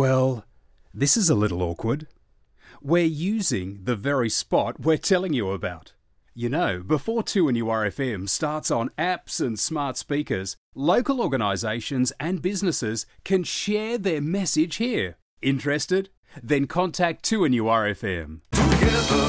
Well, this is a little awkward. We're using the very spot we're telling you about. You know, before 2NURFM starts on apps and smart speakers, local organisations and businesses can share their message here. Interested? Then contact 2NURFM. Together